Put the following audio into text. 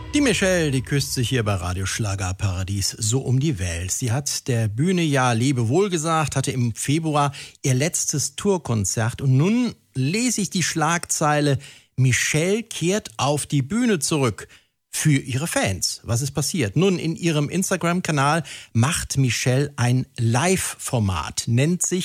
Die Michelle, die küsst sich hier bei Radio Schlagerparadies so um die Welt. Sie hat der Bühne ja Lebewohl gesagt, hatte im Februar ihr letztes Tourkonzert und nun lese ich die Schlagzeile: Michelle kehrt auf die Bühne zurück. Für ihre Fans. Was ist passiert? Nun, in ihrem Instagram-Kanal macht Michelle ein Live-Format, nennt sich